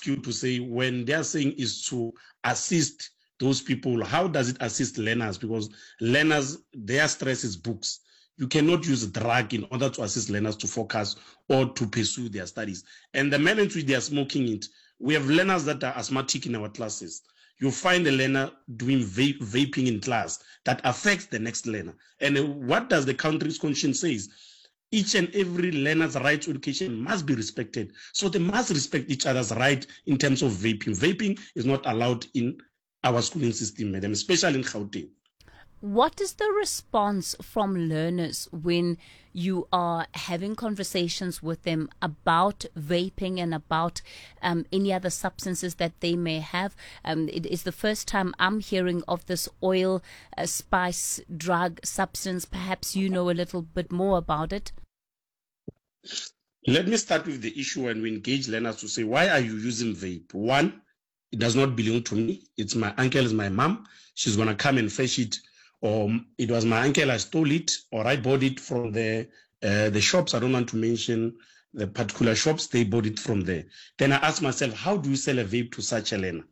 ask you to say, when they are saying is to assist those people, how does it assist learners? Because learners, their stress is books. You cannot use a drug in order to assist learners to focus or to pursue their studies. And the manner in which they are smoking it, we have learners that are asthmatic in our classes. You find a learner doing vaping in class that affects the next learner. And what does the country's constitution say? Each and every learner's right to education must be respected. So they must respect each other's right in terms of vaping. Vaping is not allowed in our schooling system, madam, especially in Gauteng. What is the response from learners when you are having conversations with them about vaping and about any other substances that they may have? It is the first time I'm hearing of this oil, spice, drug, substance. Perhaps you know a little bit more about it. Let me start with the issue when we engage learners to say, why are you using vape? One, it does not belong to me. It's my uncle, it's my mom. She's going to come and fetch it. Or it was my uncle, I stole it, or I bought it from the shops. I don't want to mention the particular shops. They bought it from there. Then I ask myself, how do you sell a vape to such a learner?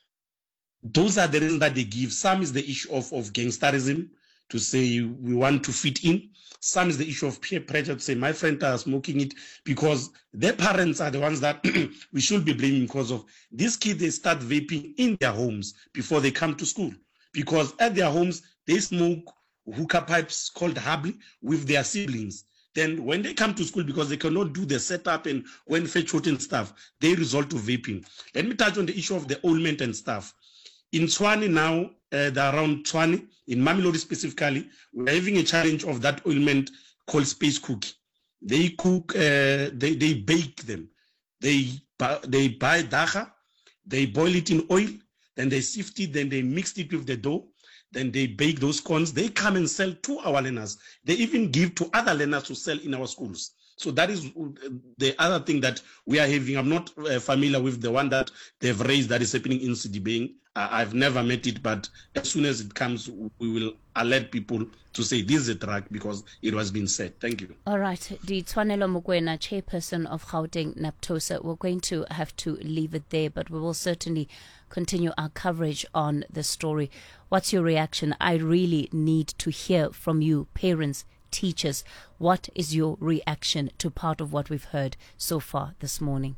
Those are the reasons that they give. Some is the issue of gangsterism, to say we want to fit in. Some is the issue of peer pressure, to say my friends are smoking it, because their parents are the ones that we should be blaming, because of these kids, they start vaping in their homes before they come to school. Because at their homes, they smoke hookah pipes called habli with their siblings. Then when they come to school, because they cannot do the setup and when fetch out and stuff, they resort to vaping. Let me touch on the issue of the ointment and stuff. In Tshwane now, they're around Tshwane, in Mamelodi specifically, we're having a challenge of that ointment called space cookie. They cook, they bake them. They buy dacha, they boil it in oil, then they sift it, then they mix it with the dough, then they bake those cones. They come and sell to our learners. They even give to other learners to sell in our schools. So that is the other thing that we are having. I'm not familiar with the one that they've raised that is happening in Sidibeng. I've never met it, but as soon as it comes, we will alert people to say this is a drug because it was being said. Thank you. All right. Ditshwanelo Mokoena, chairperson of Gauteng NAPTOSA, we're going to have to leave it there, but we will certainly continue our coverage on the story. What's your reaction? I really need to hear from you, parents, teachers. What is your reaction to part of what we've heard so far this morning?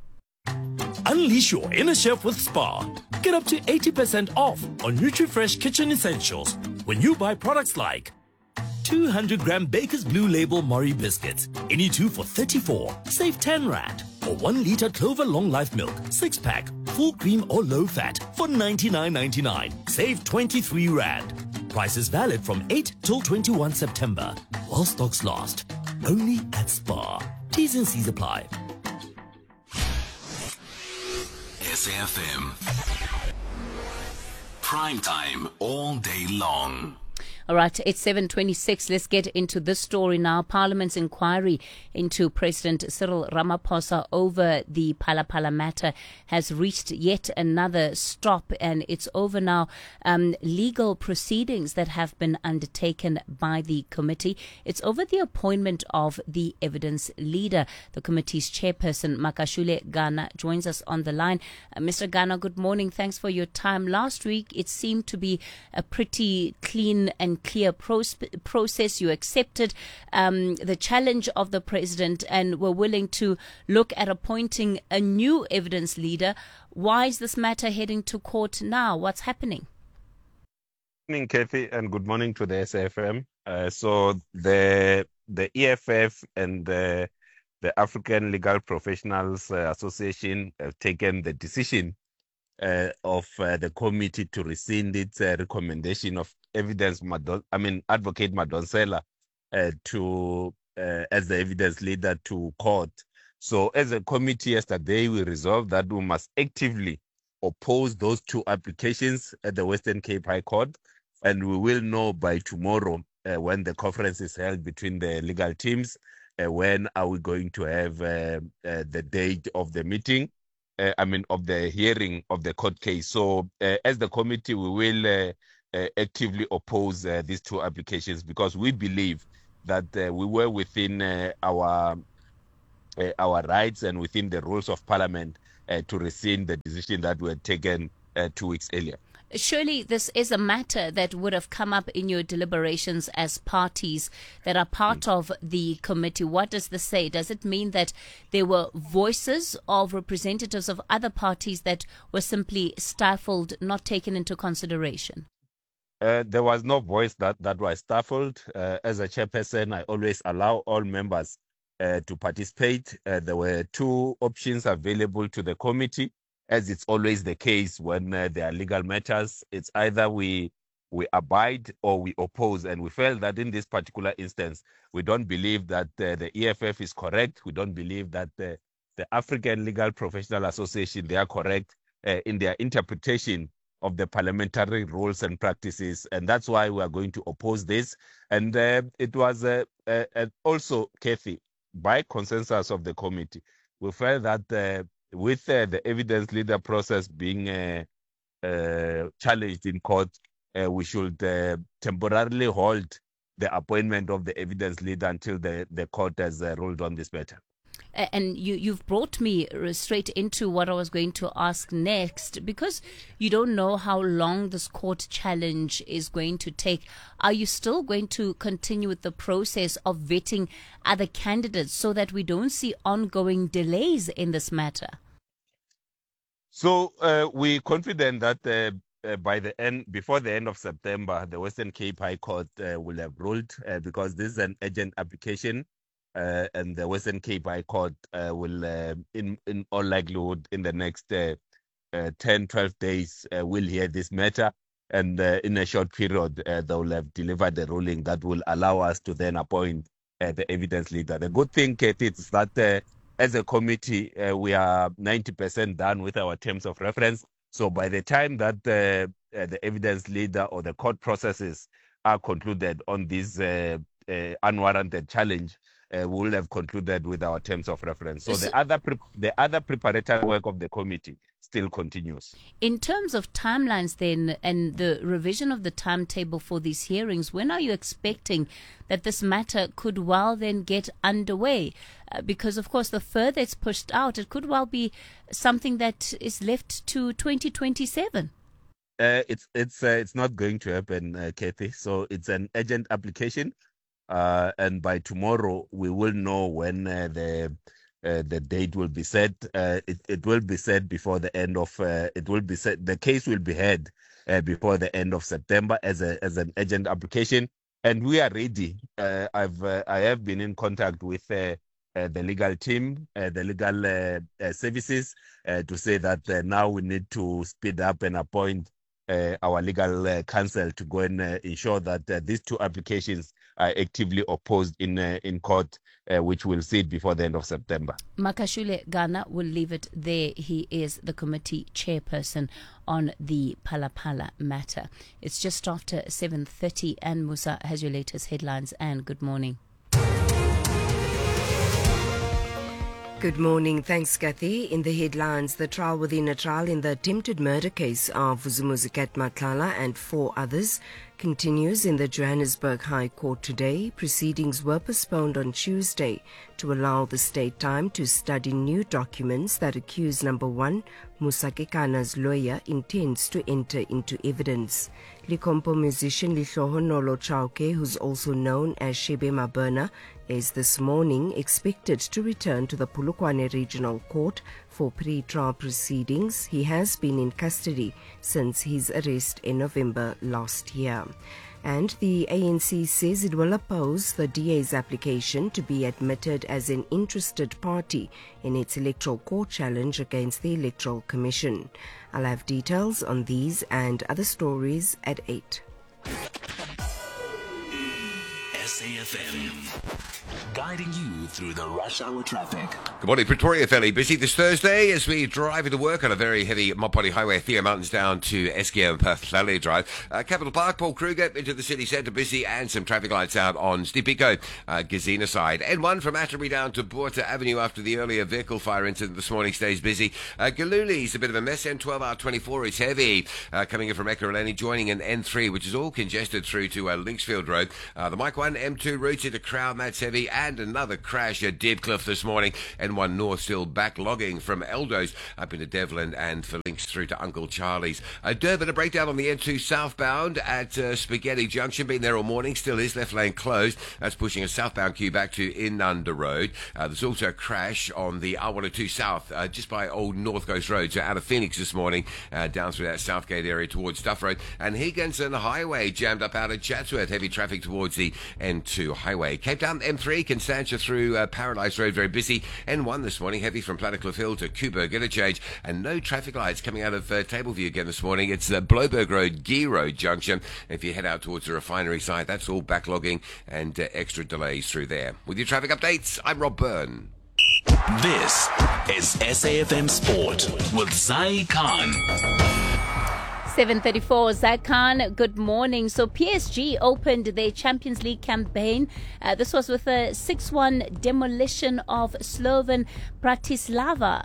Unleash your inner chef with Spar. Get up to 80% off on NutriFresh kitchen essentials when you buy products like 200-gram Baker's Blue Label Mori biscuits, any two for 34, save 10 Rand. Or 1 liter Clover Long Life Milk, 6-pack, full cream or low fat for 99.99, save 23 Rand. Prices valid from 8 till 21 September, while stocks last. Only at Spar. T's and C's apply. SAFM. Prime time all day long. All right, it's 7:26. Let's get into this story now. Parliament's inquiry into President Cyril Ramaphosa over the Phala matter has reached yet another stop, and it's over now. Legal proceedings that have been undertaken by the committee. It's over the appointment of the evidence leader. The committee's chairperson, Makashule Gana, joins us on the line. Mr. Gana, good morning. Thanks for your time. Last week, it seemed to be a pretty clean and clear process. You accepted the challenge of the president and were willing to look at appointing a new evidence leader. Why is this matter heading to court now? What's happening? Good morning, Kathy, and good morning to the SAFM. So the EFF and the African Legal Professionals Association have taken the decision of the committee to rescind its recommendation of Advocate Madonsela to as the evidence leader to court. So as a committee yesterday, we resolved that we must actively oppose those two applications at the Western Cape High Court, and we will know by tomorrow when the conference is held between the legal teams, when are we going to have the date of the meeting, of the hearing of the court case. So as the committee, we will actively oppose these two applications because we believe that we were within our rights and within the rules of Parliament to rescind the decision that we had taken 2 weeks earlier. Surely this is a matter that would have come up in your deliberations as parties that are part of the committee. What does this say? Does it mean that there were voices of representatives of other parties that were simply stifled, not taken into consideration? There was no voice that was stifled. As a chairperson, I always allow all members to participate. There were 2 options available to the committee. As it's always the case when there are legal matters, it's either we abide or we oppose. And we felt that in this particular instance, we don't believe that the EFF is correct. We don't believe that the African Legal Professional Association, they are correct in their interpretation of the parliamentary rules and practices. And that's why we are going to oppose this. And it was also, Kathy, by consensus of the committee, we felt that with the evidence leader process being challenged in court, we should temporarily hold the appointment of the evidence leader until the court has ruled on this matter. And you've brought me straight into what I was going to ask next, because you don't know how long this court challenge is going to take. Are you still going to continue with the process of vetting other candidates so that we don't see ongoing delays in this matter? So we're confident that before the end of September, the Western Cape High Court will have ruled because this is an urgent application. And the Western Cape High Court will, in all likelihood, in the next 10, 12 days, will hear this matter. And in a short period, they will have delivered the ruling that will allow us to then appoint the evidence leader. The good thing, Kate, is that as a committee, we are 90% done with our terms of reference. So by the time that the evidence leader or the court processes are concluded on this unwarranted challenge, we will have concluded with our terms of reference. So the other preparatory work of the committee still continues. In terms of timelines then, and the revision of the timetable for these hearings, when are you expecting that this matter could well then get underway? Because, of course, the further it's pushed out, it could well be something that is left to 2027. It's not going to happen, Kathy. So it's an urgent application. And by tomorrow, we will know when the date will be set. It will be set before the end of. It will be set. The case will be heard before the end of September as an urgent application, and we are ready. I have been in contact with the legal team, the legal services, to say that now we need to speed up and appoint our legal counsel to go and ensure that these 2 applications are actively opposed in court, which we'll see it before the end of September. Makashule Ghana will leave it there. He is the committee chairperson on the Phala matter. It's just after 7:30, and Musa has your latest headlines. And good morning. Good morning. Thanks, Kathy. In the headlines, the trial within a trial in the attempted murder case of Vusumuzi Matlala and 4 others continues in the Johannesburg High Court today. Proceedings were postponed on Tuesday to allow the state time to study new documents that accused number 1, Musa Kekana's lawyer, intends to enter into evidence. Likompo musician Lihlohonolo Chauke, who's also known as Shebe Maburna, is this morning expected to return to the Polokwane Regional Court for pre-trial proceedings. He has been in custody since his arrest in November last year. And the ANC says it will oppose the DA's application to be admitted as an interested party in its electoral court challenge against the Electoral Commission. I'll have details on these and other stories at 8. SAFM, guiding you through the rush hour traffic. Good morning, Pretoria. Fairly busy this Thursday as we drive into work on a very heavy Mopani Highway, Thea Mountains down to Eskia and Pathlale Drive. Capital Park, Paul Kruger into the city centre, busy, and some traffic lights out on Stipiko, Gazina side. N1 from Atterbury down to Botha Avenue after the earlier vehicle fire incident this morning stays busy. Galuli's a bit of a mess. N12R24 is heavy. Coming in from Ekurhuleni, joining an N3, which is all congested through to Linksfield Road. The Mike 1 M2 routes into Crown, that's heavy. and another crash at Deepcliff this morning. N1 North still backlogging from Eldos up into Devlin and for links through to Uncle Charlie's. Durban, a breakdown on the N2 southbound at Spaghetti Junction. Been there all morning, still is left lane closed. That's pushing a southbound queue back to Inanda Road. There's also a crash on the R102 South just by Old North Coast Road, so out of Phoenix this morning, down through that Southgate area towards Duff Road. And Higginson Highway jammed up out of Chatsworth. Heavy traffic towards the N2 highway. Cape Town M3, Constantia through Paradise Road, very busy. N1 this morning, heavy from Plattekloof Hill to Kuberg, interchange, and no traffic lights coming out of Tableview again this morning. It's Bloberg Road, Gee Road junction. If you head out towards the refinery side, that's all backlogging and extra delays through there. With your traffic updates, I'm Rob Byrne. This is SAFM Sport with Zai Khan. 7:34, Zach Khan, good morning. So PSG opened their Champions League campaign. This was with a 6-1 demolition of Slovan Bratislava.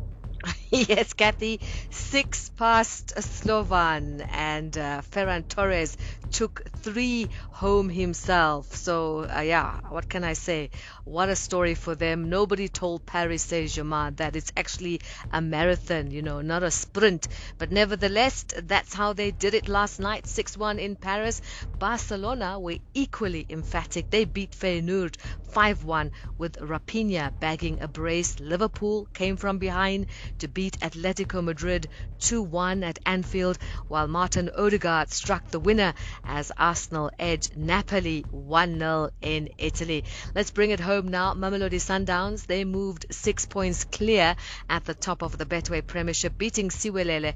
Yes, Kathy, 6 past Slovan, and Ferran Torres took 3 home himself. So, what can I say? What a story for them. Nobody told Paris Saint-Germain that it's actually a marathon, not a sprint. But nevertheless, that's how they did it last night, 6-1 in Paris. Barcelona were equally emphatic. They beat Feyenoord 5-1 with Raphinha bagging a brace. Liverpool came from behind to beat Atletico Madrid 2-1 at Anfield, while Martin Odegaard struck the winner as Arsenal edged Napoli 1-0 in Italy. Let's bring it home now. Mamelodi Sundowns, they moved 6 points clear at the top of the Betway Premiership, beating Siwelele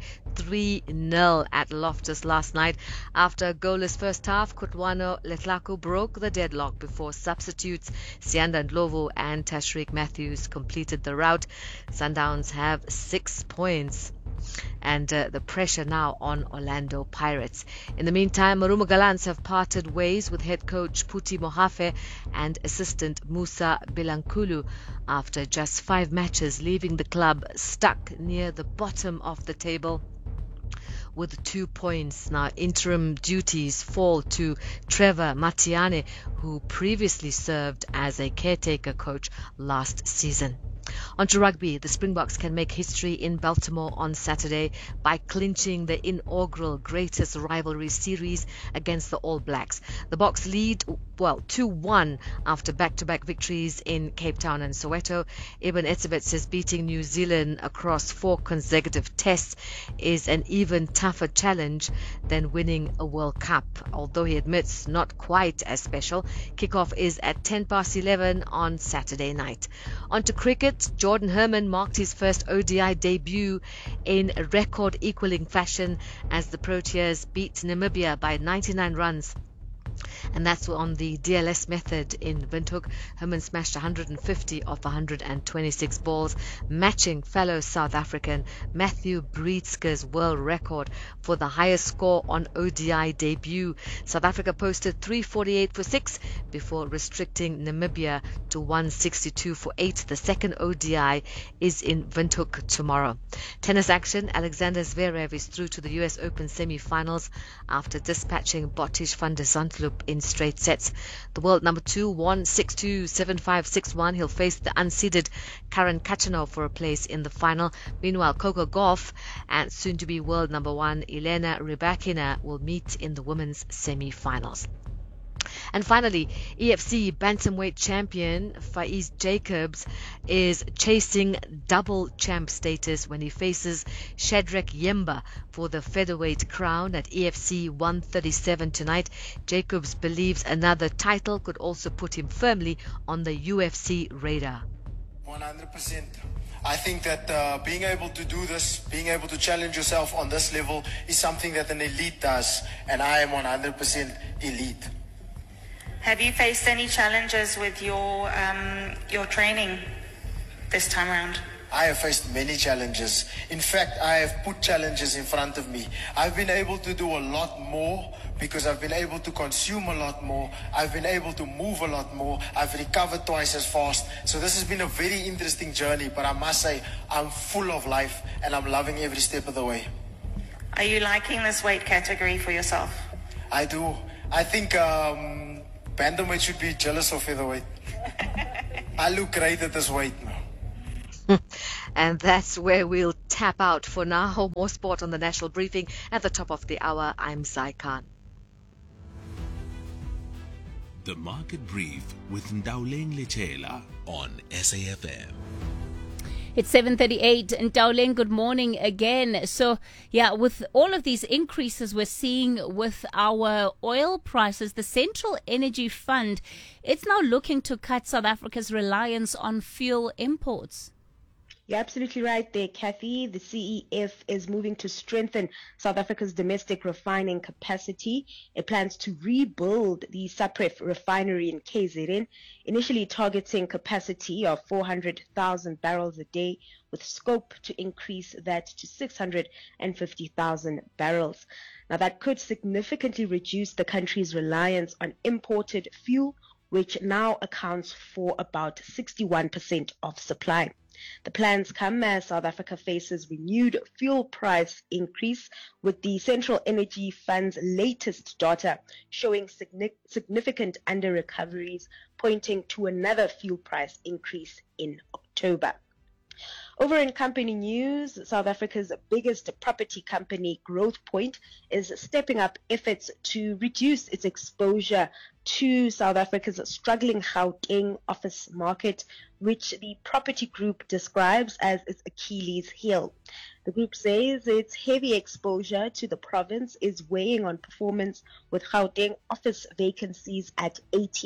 3-0 at Loftus last night. After a goalless first half, Kutwano Letlaku broke the deadlock before substitutes Sianda Ndlovu and Tashreeq Matthews completed the rout. Sundowns have 6 points. And the pressure now on Orlando Pirates. In the meantime, Marumo Gallants have parted ways with head coach Phuti Mohafe and assistant Musa Bilankulu after just 5 matches, leaving the club stuck near the bottom of the table with 2 points. Now, interim duties fall to Trevor Matiane, who previously served as a caretaker coach last season. On to rugby, the Springboks can make history in Baltimore on Saturday by clinching the inaugural greatest rivalry series against the All Blacks. The Boks lead 2-1 after back-to-back victories in Cape Town and Soweto. Eben Etzebeth says beating New Zealand across 4 consecutive tests is an even tougher challenge than winning a World Cup, although he admits not quite as special. Kickoff is at 11:10 on Saturday night. On to cricket. Jordan Herman marked his first ODI debut in record-equaling fashion as the Proteas beat Namibia by 99 runs. And that's on the DLS method in Windhoek. Herman smashed 150 off 126 balls, matching fellow South African Matthew Breedsker's world record for the highest score on ODI debut. South Africa posted 348 for 6 before restricting Namibia to 162 for 8. The second ODI is in Windhoek tomorrow. Tennis action. Alexander Zverev is through to the US Open semi-finals after dispatching Botic van der Zandloop in straight sets. The world number 2 won 6-2, 7-5, 6-1. He'll face the unseeded Karen Khachanov for a place in the final. Meanwhile, Coco Gauff and soon-to-be world number 1 Elena Rybakina will meet in the women's semi-finals. And finally, EFC bantamweight champion Faiz Jacobs is chasing double champ status when he faces Shadrack Yemba for the featherweight crown at EFC 137 tonight. Jacobs believes another title could also put him firmly on the UFC radar. 100%. I think that being able to do this, being able to challenge yourself on this level is something that an elite does, and I am 100% elite. Have you faced any challenges with your training this time around? I have faced many challenges. In fact, I have put challenges in front of me. I've been able to do a lot more because I've been able to consume a lot more. I've been able to move a lot more. I've recovered twice as fast. So this has been a very interesting journey, but I must say I'm full of life and I'm loving every step of the way. Are you liking this weight category for yourself? I do. I think bantamweight should be jealous of featherweight. I look great at this weight now. And that's where we'll tap out for now. More sport on the National Briefing at the top of the hour. I'm Zai Khan. The Market Brief with Ndauleng Lechela on SAFM. It's 7:38 and Ndauleng, good morning again. So, with all of these increases we're seeing with our oil prices, the Central Energy Fund, it's now looking to cut South Africa's reliance on fuel imports. You're absolutely right there, Kathy. The CEF is moving to strengthen South Africa's domestic refining capacity. It plans to rebuild the Sapref refinery in KZN, initially targeting capacity of 400,000 barrels a day, with scope to increase that to 650,000 barrels. Now, that could significantly reduce the country's reliance on imported fuel, which now accounts for about 61% of supply. The plans come as South Africa faces renewed fuel price increase, with the Central Energy Fund's latest data showing significant under-recoveries, pointing to another fuel price increase in October. Over in company news, South Africa's biggest property company, Growthpoint, is stepping up efforts to reduce its exposure to South Africa's struggling Gauteng office market, which the property group describes as its Achilles heel. The group says its heavy exposure to the province is weighing on performance, with Gauteng office vacancies at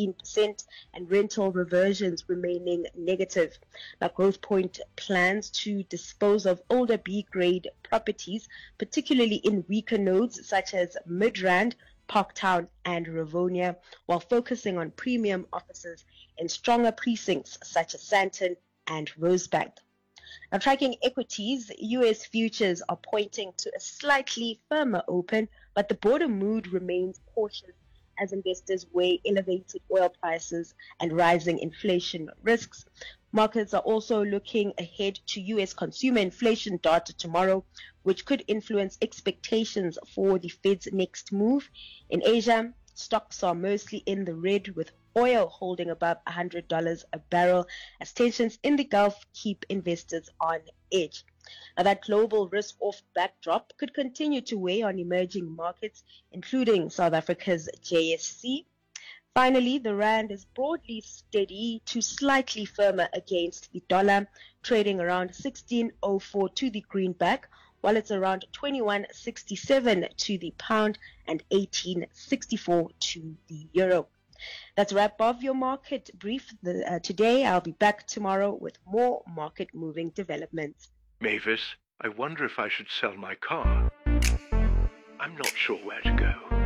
18% and rental reversions remaining negative. Now, Growthpoint plans to dispose of older B-grade properties, particularly in weaker nodes such as Midrand, Parktown and Rivonia, while focusing on premium offices in stronger precincts such as Sandton and Rosebank. Now, tracking equities, U.S. futures are pointing to a slightly firmer open, but the broader mood remains cautious as investors weigh elevated oil prices and rising inflation risks. Markets are also looking ahead to U.S. consumer inflation data tomorrow, which could influence expectations for the Fed's next move. In Asia, stocks are mostly in the red, with oil holding above $100 a barrel as tensions in the Gulf keep investors on edge. Now, that global risk-off backdrop could continue to weigh on emerging markets, including South Africa's JSE. Finally, the rand is broadly steady to slightly firmer against the dollar, trading around 16.04 to the greenback, while it's around 21.67 to the pound and 18.64 to the euro. That's a wrap of your market brief today. I'll be back tomorrow with more market-moving developments. Mavis, I wonder if I should sell my car. I'm not sure where to go.